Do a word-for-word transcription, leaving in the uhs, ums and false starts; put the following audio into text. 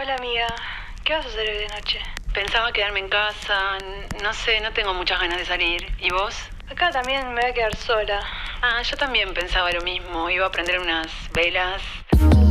Hola amiga, ¿qué vas a hacer hoy de noche? Pensaba quedarme en casa, n- no sé, no tengo muchas ganas de salir. ¿Y vos? Acá también me voy a quedar sola. Ah, yo también pensaba lo mismo. Iba a prender unas velas.